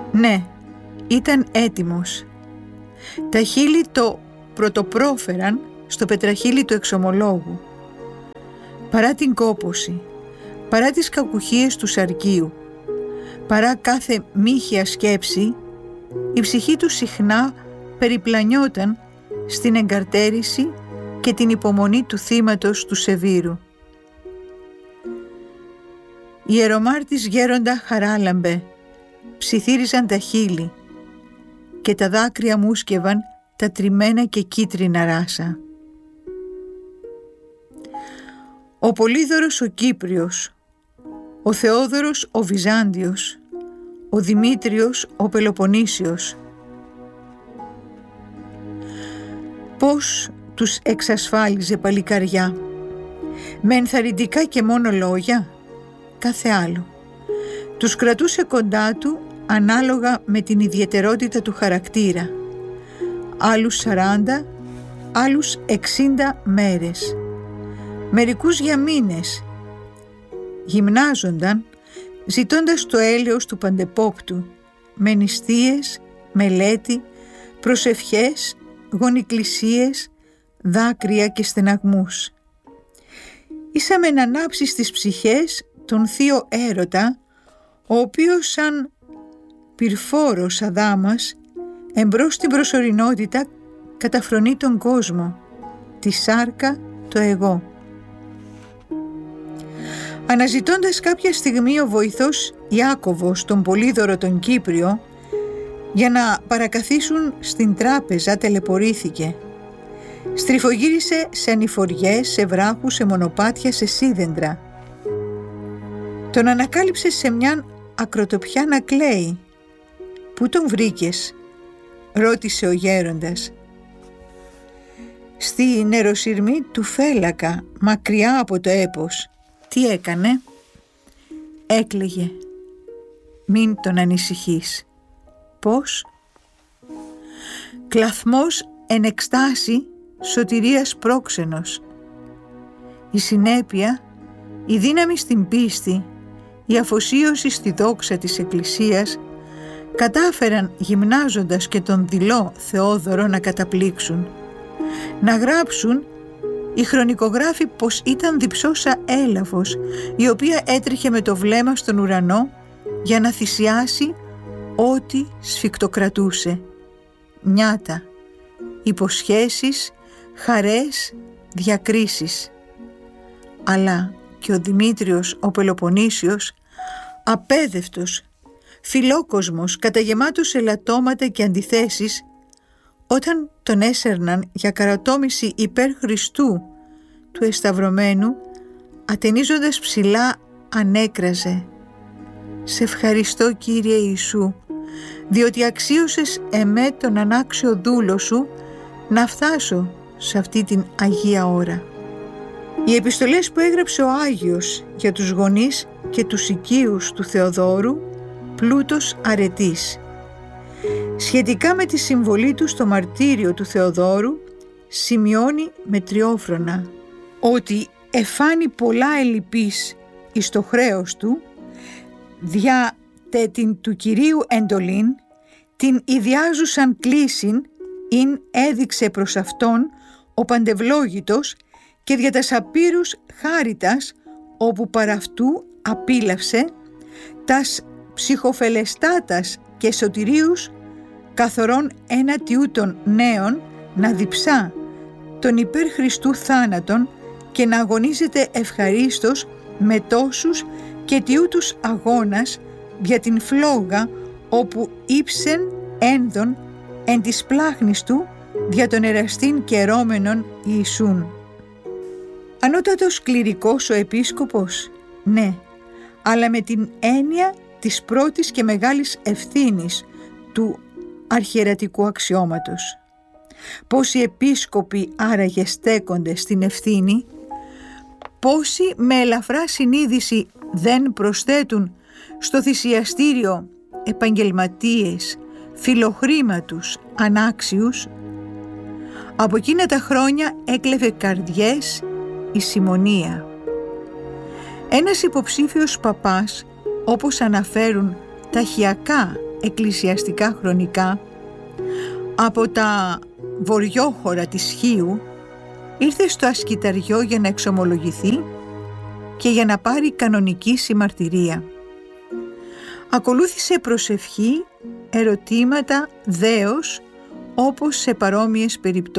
Ναι, ήταν έτοιμος. Τα χείλη το πρωτοπρόφεραν στο πετραχύλι του εξομολόγου. Παρά την κόπωση, παρά τις κακουχίες του σαρκίου, παρά κάθε μύχια σκέψη, η ψυχή του συχνά περιπλανιόταν στην εγκαρτέρηση και την υπομονή του θύματος του Σεβίρου. Οι ιερομάρτης γέροντα Χαράλαμπε ψιθύριζαν τα χείλη και τα δάκρυα μουσκευαν τα τριμμένα και κίτρινα ράσα. Ο Πολύδωρος ο Κύπριος, ο Θεόδωρος ο Βυζάντιος, ο Δημήτριος ο Πελοποννήσιος. Πώς τους εξασφάλιζε παλικαριά, με ενθαρρυντικά και μόνο λόγια, κάθε άλλο. Τους κρατούσε κοντά του ανάλογα με την ιδιαιτερότητα του χαρακτήρα, άλλους 40, άλλους 60 μέρες, μερικούς για μήνες. Γυμνάζονταν ζητώντας το έλεος του παντεπόκτου, με νηστείες, μελέτη, προσευχές, γονικλησίες, δάκρυα και στεναγμούς. Ήσαμε να ανάψει στις ψυχές τον θείο έρωτα, ο οποίος σαν πυρφόρος αδάμας εμπρός στην προσωρινότητα καταφρονεί τον κόσμο, τη σάρκα, το εγώ. Αναζητώντας κάποια στιγμή ο βοηθός Ιάκωβος τον Πολύδωρο τον Κύπριο για να παρακαθίσουν στην τράπεζα, τελεπορήθηκε. Στριφογύρισε σε ανηφοριές, σε βράχους, σε μονοπάτια, σε σίδεντρα. Τον ανακάλυψε σε μιαν ακροτοπιά να κλαίει. «Πού τον βρήκες?» ρώτησε ο γέροντας. «Στη νεροσυρμή του Φέλακα, μακριά από το έπος». «Τι έκανε?» Έκλαιγε. «Μην τον ανησυχείς». «Πώς?» «Κλαθμός εν εκστάση σωτηρίας πρόξενος». Η συνέπεια, η δύναμη στην πίστη, η αφοσίωση στη δόξα της Εκκλησίας κατάφεραν, γυμνάζοντας και τον δειλό Θεόδωρο, να καταπλήξουν, να γράψουν οι χρονικογράφοι πως ήταν διψώσα έλαφος, η οποία έτρεχε με το βλέμμα στον ουρανό για να θυσιάσει ό,τι σφιχτοκρατούσε. Νιάτα, υποσχέσεις, χαρές, διακρίσεις. Αλλά και ο Δημήτριος ο Πελοποννήσιος, απέδευτος, φιλόκοσμος, καταγεμάτος ελαττώματα και αντιθέσεις, όταν τον έσερναν για καρατόμηση υπέρ Χριστού του εσταυρωμένου, ατενίζοντας ψηλά ανέκραζε: «Σε ευχαριστώ, Κύριε Ιησού, διότι αξίωσες εμέ τον ανάξιο δούλο σου να φτάσω σε αυτή την Αγία ώρα». Οι επιστολές που έγραψε ο Άγιος για τους γονείς και τους οικείους του Θεοδόρου, πλούτος αρετής. Σχετικά με τη συμβολή του στο μαρτύριο του Θεοδόρου, σημειώνει με τριόφρονα ότι εφάνει πολλά ελλειπής εις το χρέος του, δια τε την του Κυρίου εντολήν, την ιδιάζουσαν κλήσιν, ειν έδειξε προς αυτόν ο παντευλόγητος, και δια τας απείρους χάριτας, όπου παρά αυτού απίλαυσε, τας ψυχοφελεστάτας και σωτηρίους, καθορών ένα τιούτων νέων να διψά τον υπέρ Χριστού θάνατον και να αγωνίζεται ευχαρίστως με τόσους και τιούτους αγώνας για την φλόγα, όπου ύψεν ένδον εν της πλάχνης του δια των εραστήν καιρόμενων Ιησούν. Ανώτατος κληρικός ο επίσκοπος, ναι, αλλά με την έννοια της πρώτης και μεγάλης ευθύνης του αρχιερατικού αξιώματος. Πόσοι επίσκοποι άραγε στέκονται στην ευθύνη, πόσοι με ελαφρά συνείδηση δεν προσθέτουν στο θυσιαστήριο επαγγελματίες, φιλοχρήματους, ανάξιους. Από εκείνα τα χρόνια έκλεβε καρδιές η συμμονία. Ένας υποψήφιος παπάς, όπως αναφέρουν τα χιακά εκκλησιαστικά χρονικά, από τα βορειόχωρα της Χίου ήρθε στο ασκηταριό για να εξομολογηθεί και για να πάρει κανονική συμμαρτυρία. Ακολούθησε προσευχή, ερωτήματα, δέος, όπως σε παρόμοιες περιπτώσεις.